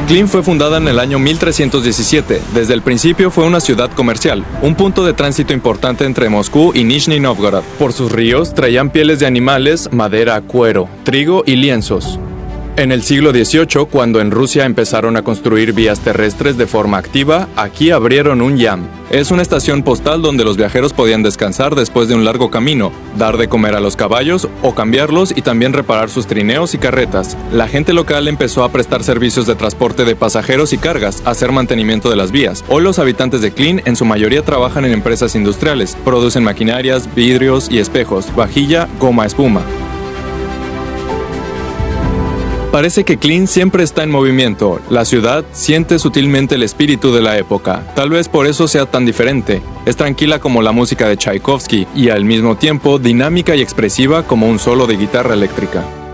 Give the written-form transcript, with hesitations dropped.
Klin fue fundada en el año 1317. Desde el principio fue una ciudad comercial, un punto de tránsito importante entre Moscú y Nizhny Novgorod. Por sus ríos traían pieles de animales, madera, cuero, trigo y lienzos. En el siglo XVIII, cuando en Rusia empezaron a construir vías terrestres de forma activa, aquí abrieron un yam. Es una estación postal donde los viajeros podían descansar después de un largo camino, dar de comer a los caballos o cambiarlos y también reparar sus trineos y carretas. La gente local empezó a prestar servicios de transporte de pasajeros y cargas, a hacer mantenimiento de las vías. Hoy los habitantes de Klin en su mayoría trabajan en empresas industriales, producen maquinarias, vidrios y espejos, vajilla, goma espuma. Parece que Klin siempre está en movimiento. La ciudad siente sutilmente el espíritu de la época. Tal vez por eso sea tan diferente. Es tranquila como la música de Tchaikovsky y al mismo tiempo dinámica y expresiva como un solo de guitarra eléctrica.